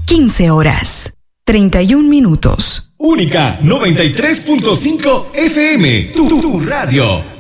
15 horas, 31 minutos. Única 93.5 FM, tu radio.